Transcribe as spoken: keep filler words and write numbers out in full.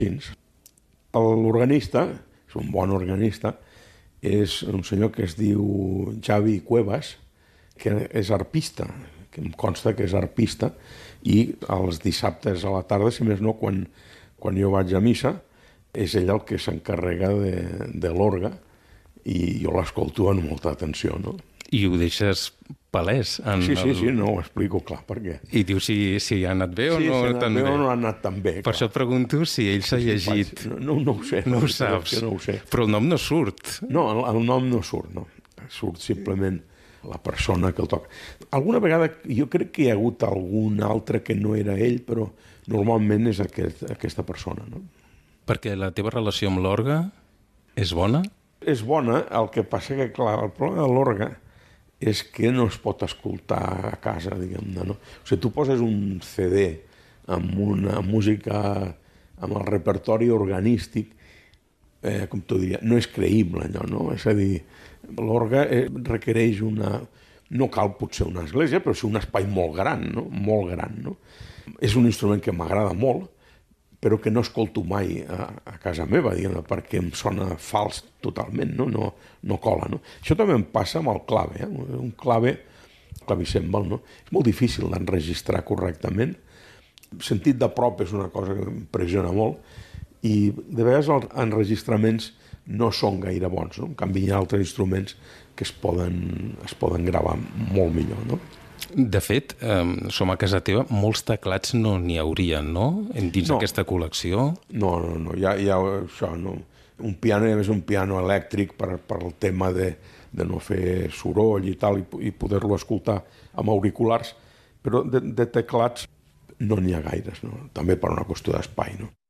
L'organista, és un bon organista, és un senyor que es diu Xavi Cuevas, que és arpista, que em consta que és arpista, i els dissabtes a la tarda, si més no, quan, quan jo vaig a missa, és ell el que s'encarrega de, de l'orgue, i jo l'escolto amb molta atenció, no? I ho deixes palès. En sí, sí, el... sí, no, ho explico clar, per què. I dius si, si ha anat bé o sí, no si ha anat tan bé. bé. o no ha anat tan bé, Per clar. això et pregunto si ell s'ha Sí, sí, llegit. No, no, no ho sé. No no, ho saps. No ho sé. Però el nom no surt. No, el, el nom no surt, no. Surt simplement la persona que el toca. Alguna vegada jo crec que hi ha hagut algun altre que no era ell, però normalment és aquest, aquesta persona, no? Perquè la teva relació amb l'orgue és bona? És bona, el que passa que, clar, el problema de l'orgue és que no es pot escoltar a casa, diguem-ne, no? O sigui, tu poses un ce de amb una música, amb el repertori organístic, eh, com t'ho diria, no és creïble allò, no? És a dir, l'orgue eh, requereix una... No cal potser una església, però sí un espai molt gran, no? Molt gran, no? És un instrument que m'agrada molt, però que no escolto mai a, a casa meva, diguem-ne, perquè em sona fals totalment, no? No, no cola, no? Això també em passa amb el clave, eh? Un clave, clavicèmbal, no? És molt difícil d'enregistrar correctament. El sentit de prop és una cosa que m'impressiona molt i de vegades els enregistraments no són gaire bons, no? En canvi hi ha altres instruments que es poden, es poden gravar molt millor, no? De fet, eh, som a casa teva, molts teclats no n'hi haurien, no? Dins No. d'aquesta col·lecció. No, no, no, hi ha, hi ha això, no. Un piano, i a més un piano elèctric per, per el tema de, de no fer soroll i tal, i, i poder-lo escoltar amb auriculars, però de, de teclats no n'hi ha gaires, no? També per una qüestió d'espai, no?